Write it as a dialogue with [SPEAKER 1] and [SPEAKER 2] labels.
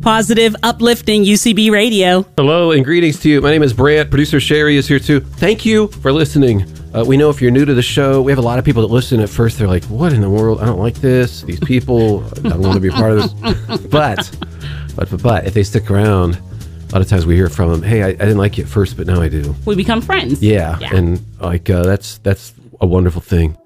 [SPEAKER 1] Positive, uplifting UCB radio.
[SPEAKER 2] Hello and greetings to you. My name is Brant. Producer Sherry is here too. Thank you for listening. We know if you're new to the show, we have a lot of people that listen at first. They're like, what in the world? I don't like this. These people, I don't want to be a part of this. But if they stick around, a lot of times we hear from them, hey, I didn't like you at first, but now I do.
[SPEAKER 1] We become friends.
[SPEAKER 2] Yeah. And like that's a wonderful thing.